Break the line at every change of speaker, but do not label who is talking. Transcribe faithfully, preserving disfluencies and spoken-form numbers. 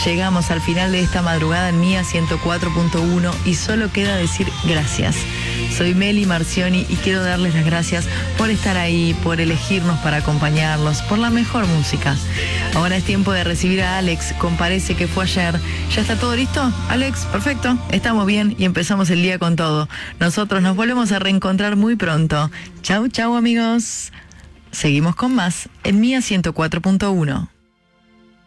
Llegamos al final de esta madrugada en Mía ciento cuatro punto uno y solo queda decir gracias. Soy Meli Marcioni y quiero darles las gracias por estar ahí, por elegirnos para acompañarlos, por la mejor música. Ahora es tiempo de recibir a Alex, con Parece que fue ayer. ¿Ya está todo listo? Alex, perfecto, estamos bien y empezamos el día con todo. Nosotros nos volvemos a reencontrar muy pronto. Chau, chau amigos. Seguimos con más en Mía ciento cuatro punto uno.